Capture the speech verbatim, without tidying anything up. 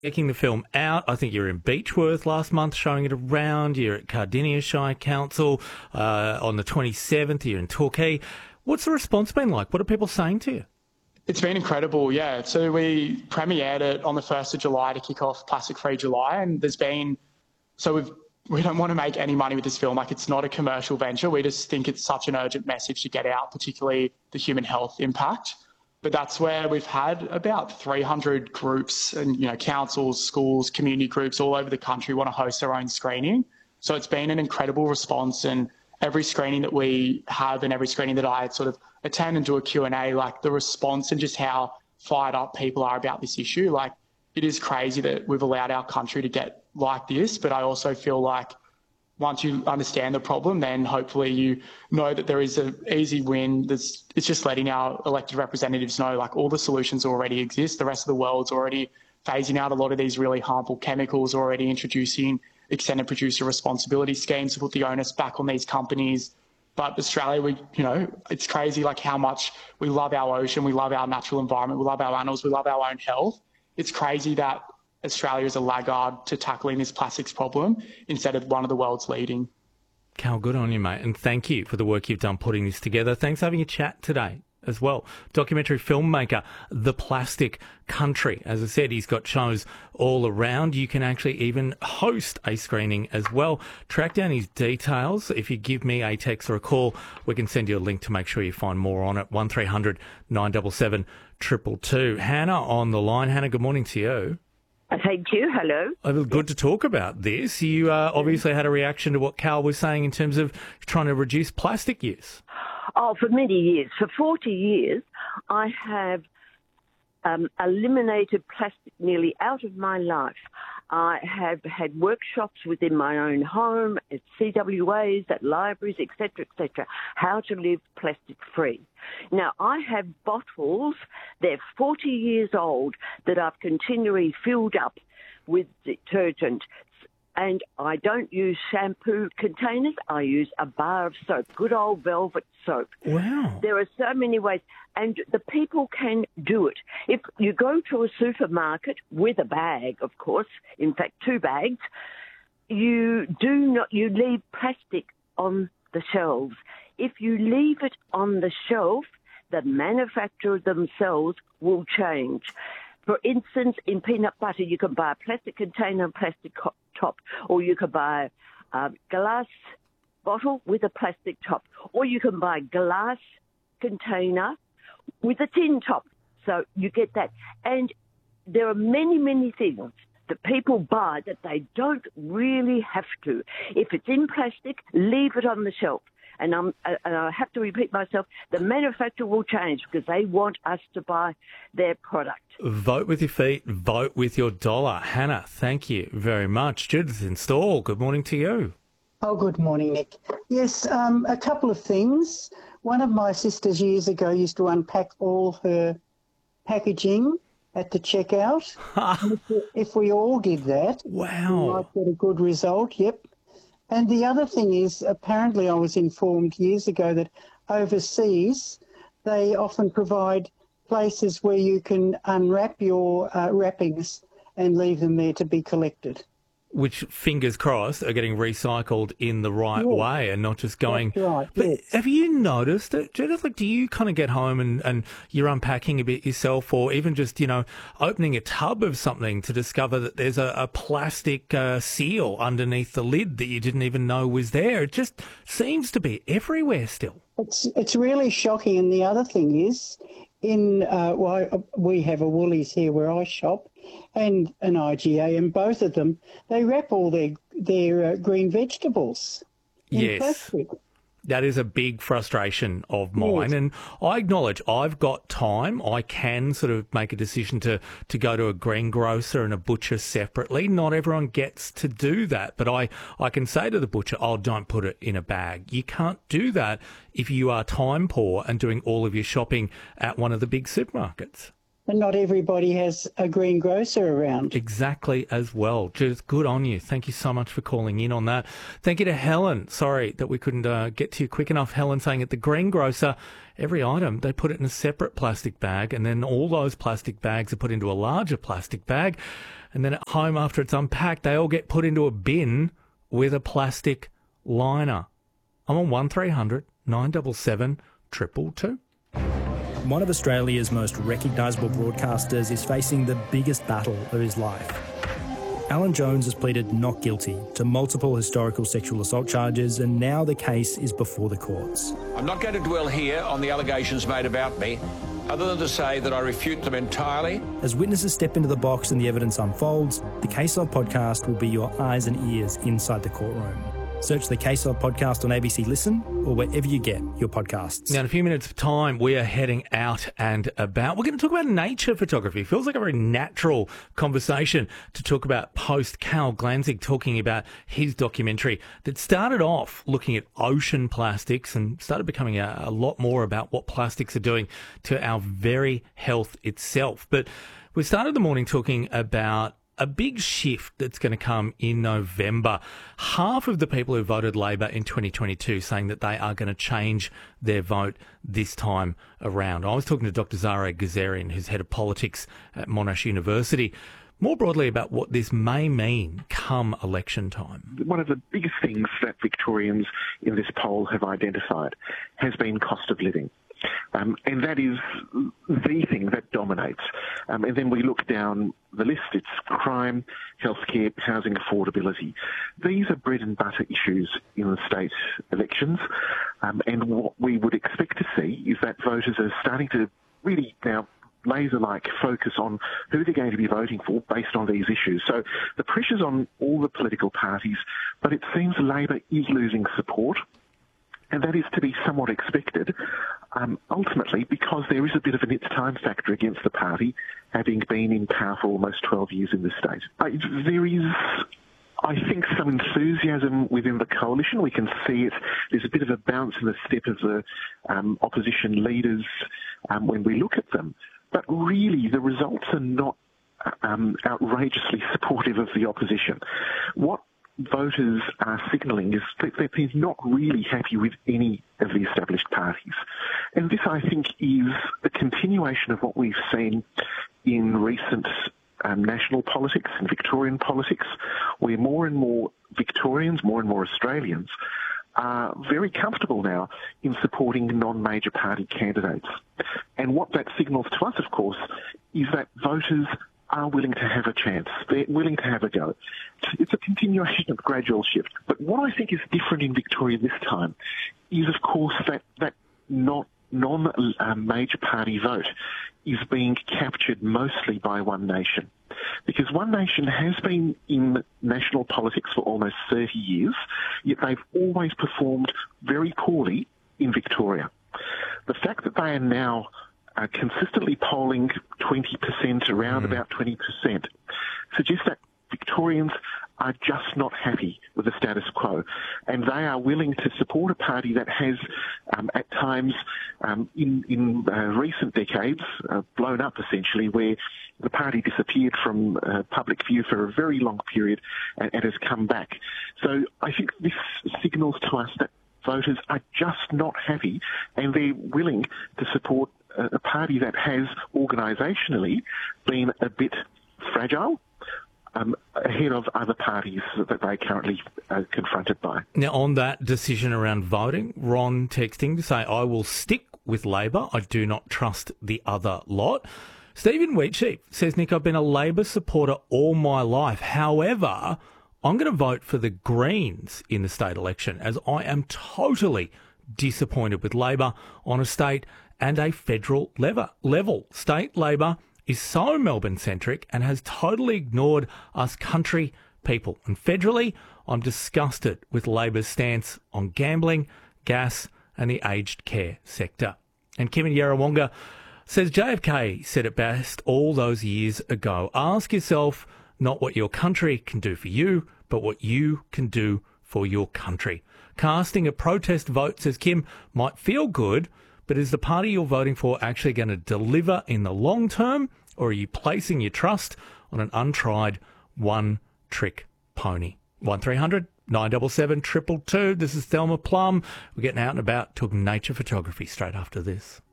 Checking the film out. I think you were in Beechworth last month showing it around. You're at Cardinia Shire Council uh, on the twenty-seventh. You're in Torquay. What's the response been like? What are people saying to you? It's been incredible, yeah. So we premiered it on the first of July to kick off Plastic Free July, and there's been, so we've, we don't want to make any money with this film. Like, it's not a commercial venture. We just think it's such an urgent message to get out, particularly the human health impact. But that's where we've had about three hundred groups and, you know, councils, schools, community groups all over the country want to host their own screening. So it's been an incredible response, and every screening that we have and every screening that I sort of attend and do a Q and A, like the response and just how fired up people are about this issue. Like, it is crazy that we've allowed our country to get like this, but I also feel like once you understand the problem, then hopefully you know that there is an easy win. There's, it's just letting our elected representatives know, like, all the solutions already exist. The rest of the world's already phasing out a lot of these really harmful chemicals, already introducing extended producer responsibility schemes to put the onus back on these companies. But Australia, we, you know, it's crazy like how much we love our ocean, we love our natural environment, we love our animals, we love our own health. It's crazy that Australia is a laggard to tackling this plastics problem instead of one of the world's leading. Cal, good on you, mate, and thank you for the work you've done putting this together. Thanks for having a chat today as well. Documentary filmmaker, The Plastic Country. As I said, he's got shows all around. You can actually even host a screening as well. Track down his details. If you give me a text or a call, we can send you a link to make sure you find more on it. one three hundred nine seven seven two two two. Hannah on the line. Hannah, good morning to you. Thank you. Hello. Oh, good to talk about this. You uh, obviously had a reaction to what Cal was saying in terms of trying to reduce plastic use. Oh, for many years. For forty years, I have um, eliminated plastic nearly out of my life. I have had workshops within my own home, at C W As, at libraries, et cetera, et cetera, how to live plastic-free. Now, I have bottles, they're forty years old, that I've continually filled up with detergent. And I don't use shampoo containers. I use a bar of soap, good old velvet soap. Wow. There are so many ways. And the people can do it. If you go to a supermarket with a bag, of course, in fact, two bags, you do not, you leave plastic on the shelves. If you leave it on the shelf, the manufacturer themselves will change. For instance, in peanut butter, you can buy a plastic container and plastic top, or you can buy a glass bottle with a plastic top, or you can buy a glass container with a tin top. So you get that. And there are many, many things that people buy that they don't really have to. If it's in plastic, leave it on the shelf. And, I'm, and I have to repeat myself, the manufacturer will change because they want us to buy their product. Vote with your feet, vote with your dollar. Hannah, thank you very much. Judith in Stawell, good morning to you. Oh, good morning, Nick. Yes, um, a couple of things. One of my sisters years ago used to unpack all her packaging at the checkout. if, we, if we all did that, wow, we might get a good result, yep. And the other thing is, apparently I was informed years ago that overseas they often provide places where you can unwrap your uh, wrappings and leave them there to be collected. Which, fingers crossed, are getting recycled in the right yes. way and not just going... That's right, But yes. have you noticed it, Judith? Like, do you kind of get home and, and you're unpacking a bit yourself, or even just, you know, opening a tub of something to discover that there's a, a plastic uh, seal underneath the lid that you didn't even know was there? It just seems to be everywhere still. It's, it's really shocking. And the other thing is, in uh, well, we have a Woolies here where I shop, and an I G A, and both of them, they wrap all their their uh, green vegetables in yes. plastic. That is a big frustration of mine. Yes. And I acknowledge I've got time. I can sort of make a decision to, to go to a greengrocer and a butcher separately. Not everyone gets to do that. But I, I can say to the butcher, oh, don't put it in a bag. You can't do that if you are time poor and doing all of your shopping at one of the big supermarkets. And not everybody has a greengrocer around. Exactly as well. Judith, good on you. Thank you so much for calling in on that. Thank you to Helen. Sorry that we couldn't uh, get to you quick enough. Helen saying at the greengrocer, every item, they put it in a separate plastic bag, and then all those plastic bags are put into a larger plastic bag. and then at home after it's unpacked, they all get put into a bin with a plastic liner. I'm on one three hundred nine seven seven two two two. One of Australia's most recognisable broadcasters is facing the biggest battle of his life. Alan Jones has pleaded not guilty to multiple historical sexual assault charges, and now the case is before the courts. I'm not going to dwell here on the allegations made about me, other than to say that I refute them entirely. As witnesses step into the box and the evidence unfolds, the Case Log podcast will be your eyes and ears inside the courtroom. Search the Case Log podcast on A B C Listen or wherever you get your podcasts. Now, in a few minutes' time, we are heading out and about. We're going to talk about nature photography. It feels like a very natural conversation to talk about post Cal Glanzig talking about his documentary that started off looking at ocean plastics and started becoming a, a lot more about what plastics are doing to our very health itself. But we started the morning talking about a big shift that's going to come in November. Half of the people who voted Labor in twenty twenty-two saying that they are going to change their vote this time around. I was talking to Doctor Zara Gazarian, who's head of politics at Monash University, more broadly about what this may mean come election time. One of the biggest things that Victorians in this poll have identified has been cost of living. Um, and that is the thing that dominates. Um, and then we look down the list, it's crime, healthcare, housing affordability. These are bread and butter issues in the state elections. Um, and what we would expect to see is that voters are starting to really now laser-like focus on who they're going to be voting for based on these issues. So the pressure's on all the political parties, but it seems Labor is losing support. And that is to be somewhat expected, um, ultimately, because there is a bit of an it's-time factor against the party, having been in power for almost twelve years in the state. Uh, there is, I think, some enthusiasm within the coalition. We can see it. There's a bit of a bounce in the step of the um, opposition leaders um, when we look at them. But really, the results are not um, outrageously supportive of the opposition. What voters are signalling is that they're not really happy with any of the established parties. And this, I think, is a continuation of what we've seen in recent um, national politics and Victorian politics, where more and more Victorians, more and more Australians are very comfortable now in supporting non-major party candidates. And what that signals to us, of course, is that voters are willing to have a chance. They're willing to have a go. It's a continuation of gradual shift. But what I think is different in Victoria this time is, of course, that, that not, non-major party vote is being captured mostly by One Nation. Because One Nation has been in national politics for almost thirty years, yet they've always performed very poorly in Victoria. The fact that they are now Uh, consistently polling twenty percent, around mm. about twenty percent, suggests that Victorians are just not happy with the status quo, and they are willing to support a party that has, um, at times, um, in, in uh, recent decades, uh, blown up essentially, where the party disappeared from uh, public view for a very long period and, and has come back. So I think this signals to us that voters are just not happy, and they're willing to support a party that has organisationally been a bit fragile um, ahead of other parties that they currently are confronted by. Now, on that decision around voting, Ron texting to say, I will stick with Labor. I do not trust the other lot. Stephen Wheatsheep says, Nick, I've been a Labor supporter all my life. However, I'm going to vote for the Greens in the state election, as I am totally disappointed with Labor on a state and a federal level. State Labor is so Melbourne-centric and has totally ignored us country people. And federally, I'm disgusted with Labor's stance on gambling, gas and the aged care sector. And Kevin Yarrawonga says J F K said it best all those years ago. Ask yourself not what your country can do for you, but what you can do for your country. Casting a protest vote, says Kim, might feel good, but is the party you're voting for actually going to deliver in the long term, or are you placing your trust on an untried one-trick pony? one three hundred nine seven seven two two two. This is Thelma Plum. We're getting out and about talking nature photography straight after this.